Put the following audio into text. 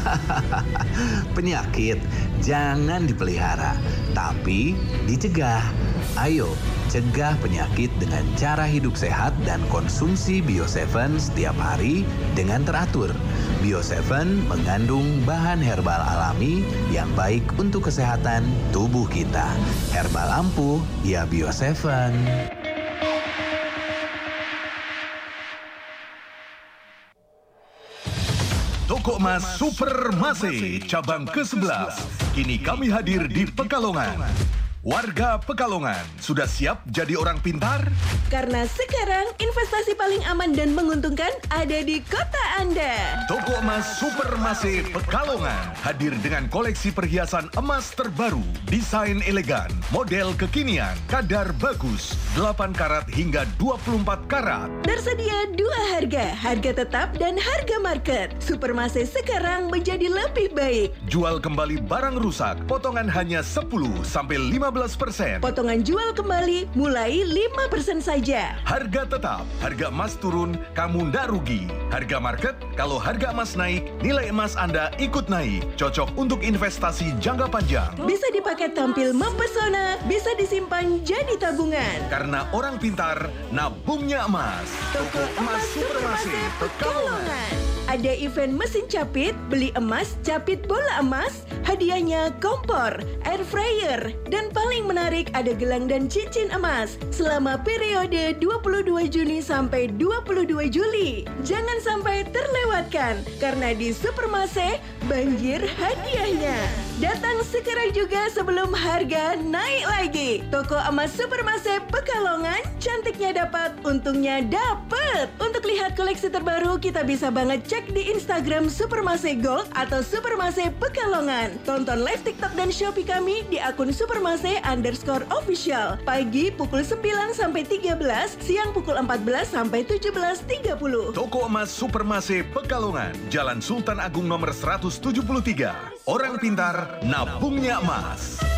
Penyakit jangan dipelihara, tapi dicegah. Ayo, cegah penyakit dengan cara hidup sehat dan konsumsi Bio7 setiap hari dengan teratur. Bio7 mengandung bahan herbal alami yang baik untuk kesehatan tubuh kita. Herbal ampuh, ya Bio7. Toko Emas Supermase cabang ke-11. Kini kami hadir di Pekalongan. Warga Pekalongan, sudah siap jadi orang pintar? Karena sekarang investasi paling aman dan menguntungkan ada di kota Anda. Toko Emas Supermase Pekalongan hadir dengan koleksi perhiasan emas terbaru, desain elegan, model kekinian, kadar bagus, 8 karat hingga 24 karat. Tersedia dua harga tetap dan harga market. Supermase sekarang menjadi lebih baik. Jual kembali barang rusak, potongan hanya 10-15%. Potongan jual kembali mulai 5% saja. Harga tetap, harga emas turun, kamu ndak rugi. Harga market, kalau harga emas naik, nilai emas Anda ikut naik. Cocok untuk investasi jangka panjang. Bisa dipakai tampil mempesona, bisa disimpan jadi tabungan. Karena orang pintar, nabungnya emas. Toko Emas Supermase Pekalongan. Ada event mesin capit, beli emas, capit bola emas, hadiahnya kompor, air fryer, dan paling menarik ada gelang dan cincin emas selama periode 22 Juni sampai 22 Juli. Jangan sampai terlewatkan karena di Supermase banjir hadiahnya. Datang sekarang juga sebelum harga naik lagi. Toko Emas Supermase Pekalongan, cantiknya dapat, untungnya dapat. Untuk lihat koleksi terbaru, kita bisa banget cek di Instagram Supermase Gold atau Supermase Pekalongan. Tonton live TikTok dan Shopee kami di akun Supermase_official. Pagi pukul 9 sampai 13, siang pukul 14 sampai 17.30. Toko Emas Supermase Pekalongan, Jalan Sultan Agung nomor 173. Orang pintar, nabungnya emas.